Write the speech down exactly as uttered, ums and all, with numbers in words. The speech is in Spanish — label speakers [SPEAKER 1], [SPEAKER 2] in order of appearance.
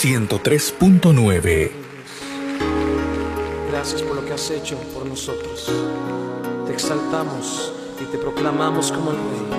[SPEAKER 1] ciento tres punto nueve.
[SPEAKER 2] Gracias por lo que has hecho por nosotros. Te exaltamos y te proclamamos como el Rey.